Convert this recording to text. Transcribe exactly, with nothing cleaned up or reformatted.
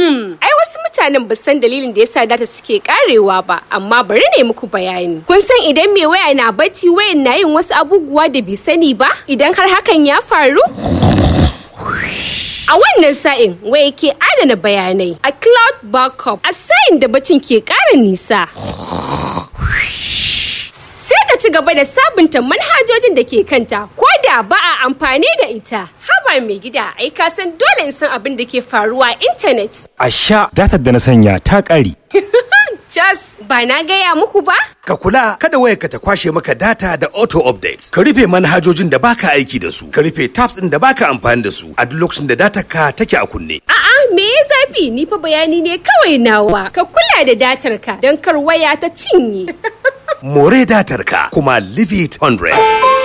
Ai wasu mutanen ba san dalilin da yasa data suke karewa ba, amma bari ne muku bayani. Kun san idan mai waya na bacci wayan na yin wasu abubuwa da bai sani ba? Idan har hakan ya faru? A wannan sa'in waya ke adana bayanai a cloud backup a sa'in da bacin ke ƙara nisa. Sai ta ci gaba da sabunta manhajojin da ke kanta ko da ba a amfani da ita. Haba mai gida, ai ka san dole in san abin da ke faruwa a intanet. A sha datar da na sanya ta ƙare. Jas, ba na gaya muku ba? Ka kula kada wayarka ta kwashe maka data da auto update. Ka rufe manhajojin da baka aiki da su. Ka rufe tabs ɗin da baka amfani da su a duk lokacin da datar ka take a kunne. A'a, me ya zafi? Ni fa bayani ne kawai nawa. Ka kula da datar ka don kar waya ta cinye. More datar ka kuma leave it one hundred.